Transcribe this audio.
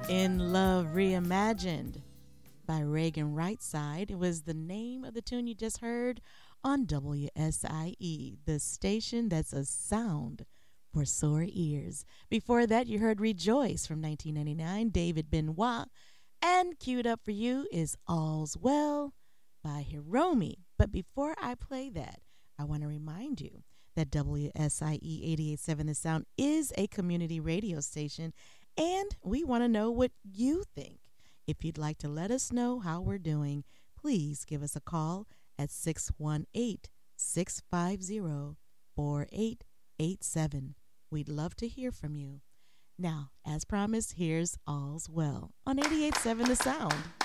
In Love Reimagined by Reagan Rightside. It was the name of the tune you just heard on WSIE, the station that's a sound for sore ears. Before that, you heard Rejoice from 1999, David Benoit. And queued up for you is All's Well by Hiromi. But before I play that, I want to remind you that WSIE 88.7 The Sound is a community radio station, and we want to know what you think. If you'd like to let us know how we're doing, please give us a call at 618-650-4887. We'd love to hear from you. Now, as promised, here's All's Well on 88.7 The Sound.